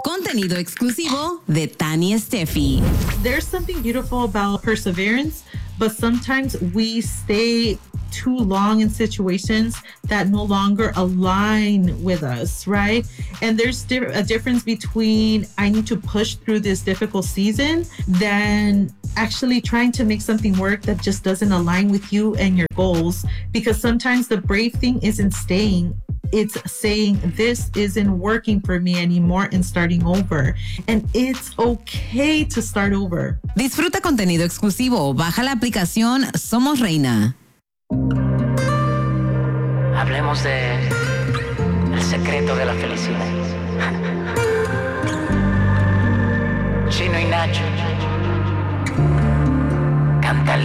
Contenido exclusivo de Tani Steffi. There's something beautiful about perseverance, but sometimes we stay too long in situations that no longer align with us, right? And there's a difference between I need to push through this difficult season than actually trying to make something work that just doesn't align with you and your goals. Because sometimes the brave thing isn't staying. It's saying this isn't working for me anymore and starting over. And it's okay to start over. Disfruta contenido exclusivo. Baja la aplicación Somos Reina. Hablemos de el secreto de la felicidad. Chino y Nacho. Cántale.